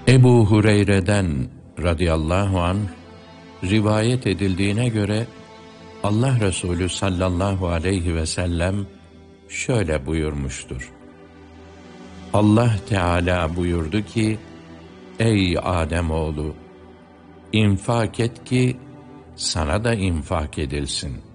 Ebu Hureyre'den radıyallahu anh rivayet edildiğine göre Allah Resulü sallallahu aleyhi ve sellem şöyle buyurmuştur. Allah Teala buyurdu ki, ey Ademoğlu, infak et ki sana da infak edilsin.